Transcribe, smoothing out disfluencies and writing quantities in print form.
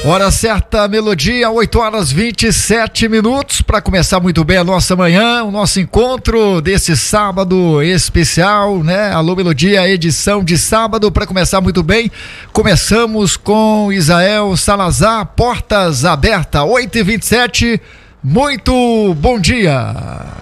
Hora certa, melodia, 8h27 para começar muito bem a nossa manhã, o nosso encontro desse sábado especial, né? Alô Melodia, edição de sábado, para começar muito bem. Começamos com Isael Salazar, Portas Abertas, 8h27. Muito bom dia.